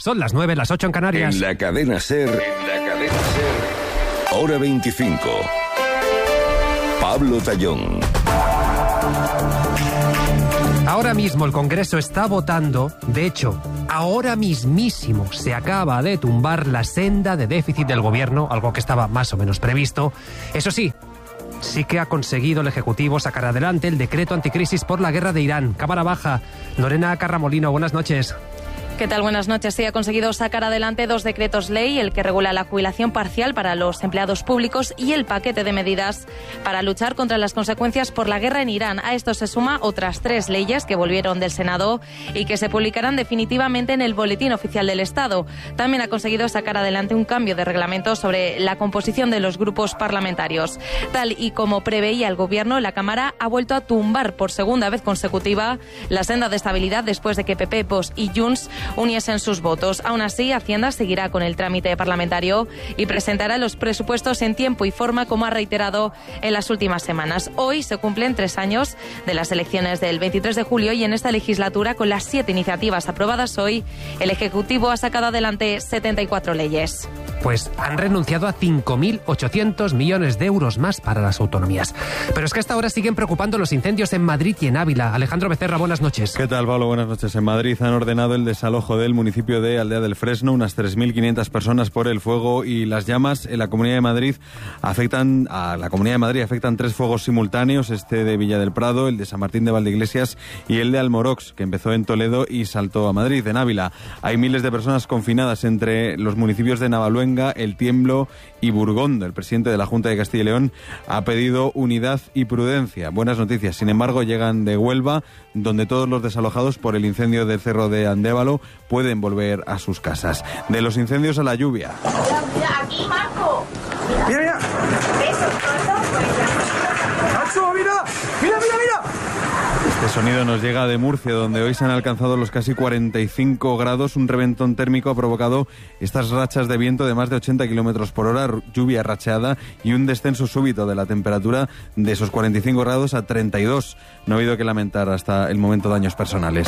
Son las 9, las 8 en Canarias. En la cadena SER, Hora 25. Pablo Tallón. Ahora mismo el Congreso está votando, de hecho, ahora mismísimo se acaba de tumbar la senda de déficit del Gobierno, algo que estaba más o menos previsto. Eso sí que ha conseguido el Ejecutivo sacar adelante el decreto anticrisis por la guerra de Irán. Cámara baja. Lorena Carramolino, buenas noches. ¿Qué tal? Buenas noches. Sí, ha conseguido sacar adelante 2 decretos ley, el que regula la jubilación parcial para los empleados públicos y el paquete de medidas para luchar contra las consecuencias por la guerra en Irán. A esto se suma otras 3 leyes que volvieron del Senado y que se publicarán definitivamente en el Boletín Oficial del Estado. También ha conseguido sacar adelante un cambio de reglamento sobre la composición de los grupos parlamentarios. Tal y como preveía el Gobierno, la Cámara ha vuelto a tumbar por segunda vez consecutiva la senda de estabilidad después de que PP, Vox y Junts uniesen sus votos. Aún así, Hacienda seguirá con el trámite parlamentario y presentará los presupuestos en tiempo y forma, como ha reiterado en las últimas semanas. Hoy se cumplen 3 años de las elecciones del 23 de julio y en esta legislatura, con las 7 iniciativas aprobadas hoy, el Ejecutivo ha sacado adelante 74 leyes. Pues han renunciado a 5.800 millones de euros más para las autonomías. Pero es que hasta ahora siguen preocupando los incendios en Madrid y en Ávila. Alejandro Becerra, buenas noches. ¿Qué tal, Pablo? Buenas noches. En Madrid han ordenado el desalojo del municipio de Aldea del Fresno, unas 3.500 personas por el fuego y las llamas. En la Comunidad de Madrid afectan 3 fuegos simultáneos, este de Villa del Prado, el de San Martín de Valdeiglesias y el de Almorox, que empezó en Toledo y saltó a Madrid. En Ávila hay miles de personas confinadas entre los municipios de Navaluenga, El Tiemblo y Burgondo. El presidente de la Junta de Castilla y León ha pedido unidad y prudencia. Buenas noticias, sin embargo, llegan de Huelva, donde todos los desalojados por el incendio del Cerro de Andévalo pueden volver a sus casas. De los incendios a la lluvia. Mira, aquí, Marco. Mira. Nacho, mira. Este sonido nos llega de Murcia, donde hoy se han alcanzado los casi 45 grados. Un reventón térmico ha provocado estas rachas de viento de más de 80 kilómetros por hora, lluvia racheada y un descenso súbito de la temperatura de esos 45 grados a 32. No ha habido que lamentar hasta el momento daños personales.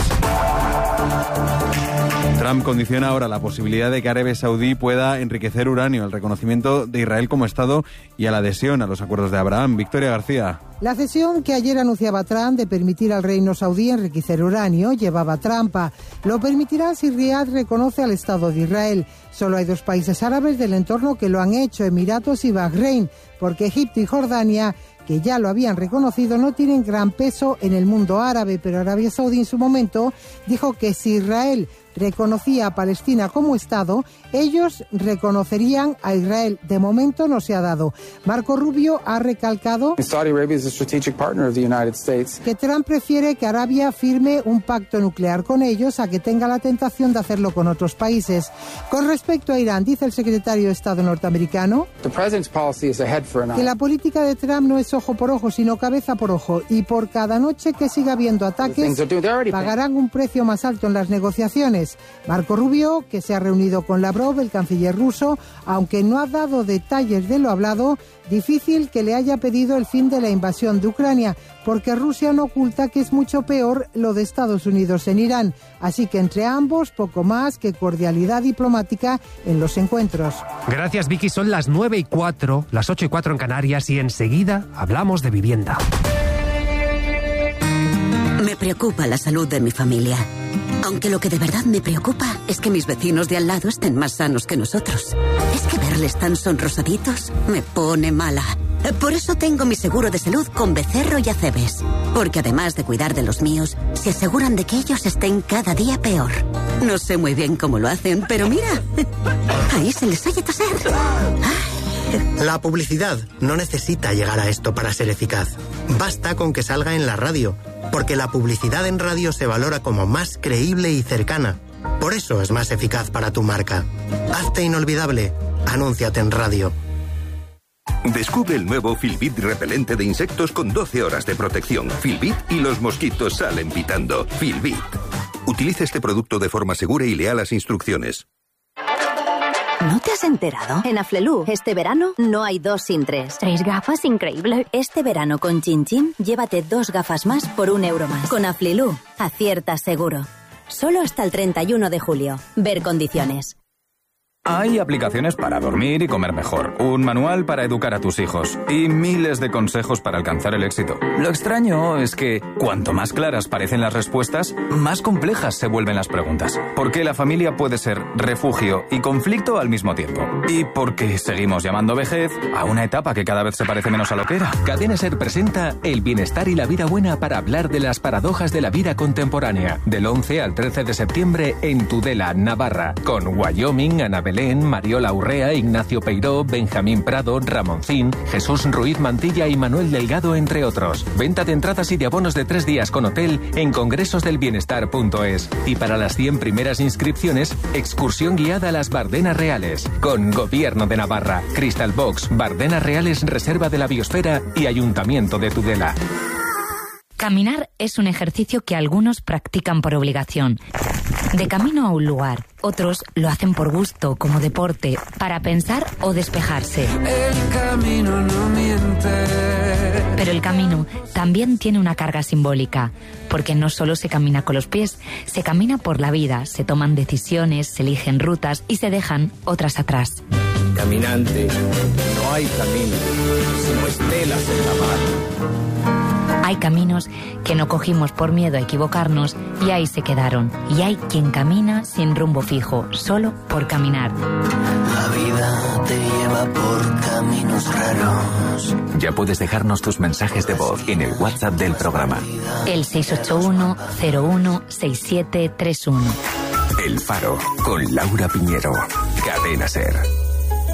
Trump condiciona ahora la posibilidad de que Arabia Saudí pueda enriquecer uranio, al reconocimiento de Israel como Estado y a la adhesión a los acuerdos de Abraham. Victoria García. La cesión que ayer anunciaba Trump de permitir al reino saudí enriquecer uranio llevaba trampa. Lo permitirá si Riad reconoce al Estado de Israel. Solo hay 2 países árabes del entorno que lo han hecho, Emiratos y Bahrein, porque Egipto y Jordania, que ya lo habían reconocido, no tienen gran peso en el mundo árabe, pero Arabia Saudí en su momento dijo que si Israel reconocía a Palestina como Estado, ellos reconocerían a Israel. De momento no se ha dado. Marco Rubio ha recalcado que Trump prefiere que Arabia firme un pacto nuclear con ellos a que tenga la tentación de hacerlo con otros países. Con respecto a Irán, dice el secretario de Estado norteamericano que la política de Trump no es ojo por ojo, sino cabeza por ojo, y por cada noche que siga habiendo ataques pagarán un precio más alto en las negociaciones. Marco Rubio, que se ha reunido con Lavrov, el canciller ruso, aunque no ha dado detalles de lo hablado, difícil que le haya pedido el fin de la invasión de Ucrania, porque Rusia no oculta que es mucho peor lo de Estados Unidos en Irán. Así que entre ambos, poco más que cordialidad diplomática en los encuentros. Gracias, Vicky. Son las 9:04, las 8:04 en Canarias y enseguida hablamos de vivienda. Me preocupa la salud de mi familia. Aunque lo que de verdad me preocupa es que mis vecinos de al lado estén más sanos que nosotros. Es que verles tan sonrosaditos me pone mala. Por eso tengo mi seguro de salud con Becerro y Acebes. Porque además de cuidar de los míos, se aseguran de que ellos estén cada día peor. No sé muy bien cómo lo hacen, pero mira, ahí se les oye toser. La publicidad no necesita llegar a esto para ser eficaz. Basta con que salga en la radio, porque la publicidad en radio se valora como más creíble y cercana. Por eso es más eficaz para tu marca. Hazte inolvidable. Anúnciate en radio. Descubre el nuevo Filbit repelente de insectos con 12 horas de protección. Filbit y los mosquitos salen pitando. Filbit. Utiliza este producto de forma segura y lea las instrucciones. ¿No te has enterado? En Aflelu, este verano, no hay 2 sin 3. 3 gafas, increíble. Este verano con Chin Chin, llévate 2 gafas más por €1 más. Con Aflelu, aciertas seguro. Solo hasta el 31 de julio. Ver condiciones. Hay aplicaciones para dormir y comer mejor, un manual para educar a tus hijos y miles de consejos para alcanzar el éxito. Lo extraño es que cuanto más claras parecen las respuestas, más complejas se vuelven las preguntas. Porque la familia puede ser refugio y conflicto al mismo tiempo. Y porque seguimos llamando vejez a una etapa que cada vez se parece menos a lo que era. Cadena Ser presenta El bienestar y la vida buena para hablar de las paradojas de la vida contemporánea. Del 11 al 13 de septiembre en Tudela, Navarra. Con Wyoming, Ana Belén, Mariola Urrea, Ignacio Peiró, Benjamín Prado, Ramoncín, Jesús Ruiz Mantilla y Manuel Delgado, entre otros. Venta de entradas y de abonos de 3 días con hotel en congresosdelbienestar.es. Y para las 100 primeras inscripciones, excursión guiada a las Bardenas Reales. Con Gobierno de Navarra, Crystal Box, Bardenas Reales, Reserva de la Biosfera y Ayuntamiento de Tudela. Caminar es un ejercicio que algunos practican por obligación. De camino a un lugar, otros lo hacen por gusto, como deporte, para pensar o despejarse. El camino no miente. Pero el camino también tiene una carga simbólica, porque no solo se camina con los pies, se camina por la vida, se toman decisiones, se eligen rutas y se dejan otras atrás. Caminante, no hay camino, sino estelas en la mar. Hay caminos que no cogimos por miedo a equivocarnos y ahí se quedaron. Y hay quien camina sin rumbo fijo, solo por caminar. La vida te lleva por caminos raros. Ya puedes dejarnos tus mensajes de voz en el WhatsApp del programa. El 681-016731. El Faro, con Laura Piñero. Cadena Ser.